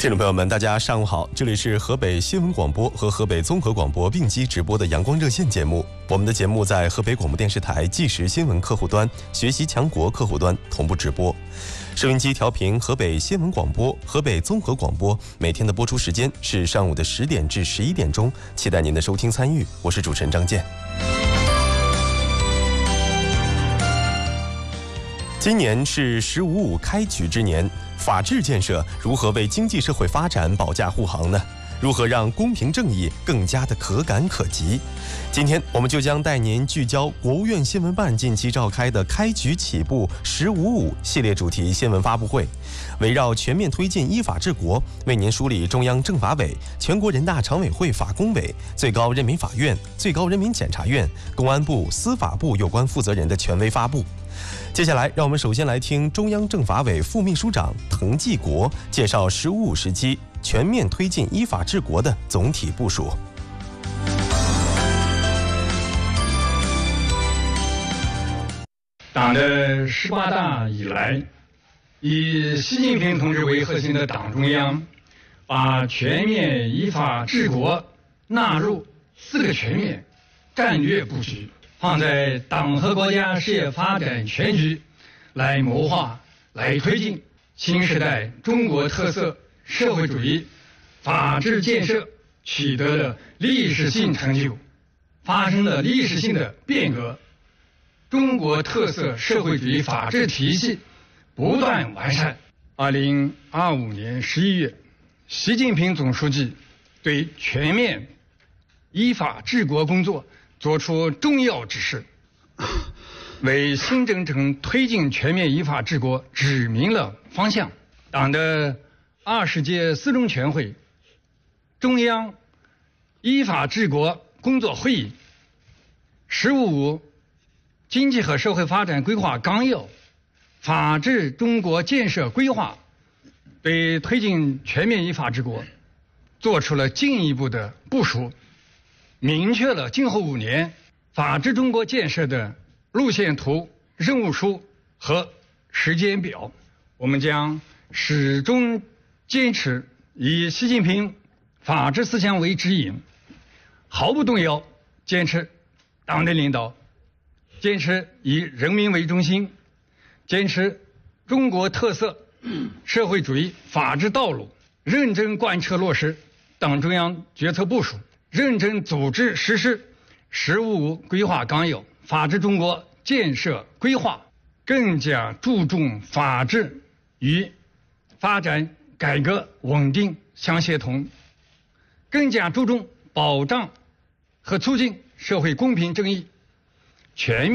听众朋友们，大家上午好，这里是河北新闻广播和河北综合广播并机直播的阳光热线节目。我们的节目在河北广播电视台即时新闻客户端、学习强国客户端同步直播。收音机调频河北新闻广播、河北综合广播，每天的播出时间是上午的10点至11点钟，期待您的收听参与。我是主持人张健。今年是“15·5”开局之年，法治建设如何为经济社会发展保驾护航呢？如何让公平正义更加的可感可及？今天我们就将带您聚焦国务院新闻办近期召开的开局起步“15·5”系列主题新闻发布会，围绕全面推进依法治国，为您梳理中央政法委、全国人大常委会法工委、最高人民法院、最高人民检察院、公安部、司法部有关负责人的权威发布。接下来，让我们首先来听中央政法委副秘书长滕继国介绍“15·5”时期全面推进依法治国的总体部署。 党的18大以来，以习近平同志为核心的党中央，把全面依法治国纳入4个全面战略布局，放在党和国家事业发展全局来谋划、来推进新时代中国特色社会主义法治建设取得了历史性成就，发生了历史性的变革。中国特色社会主义法治体系不断完善。2025年11月，习近平总书记对全面依法治国工作作出重要指示，为新征程推进全面依法治国指明了方向。党的20届4中全会、中央依法治国工作会议、“15·5”经济和社会发展规划纲要、法治中国建设规划，对推进全面依法治国做出了进一步的部署，明确了今后5年法治中国建设的路线图、任务书和时间表。我们将始终坚持以习近平法治思想为指引，毫不动摇坚持党的领导，坚持以人民为中心，坚持中国特色社会主义法治道路，认真贯彻落实党中央决策部署，认真组织实施“15·5”规划纲要、法治中国建设规划，更加注重法治与发展改革稳定相协同，更加注重保障和促进社会公平正义，全面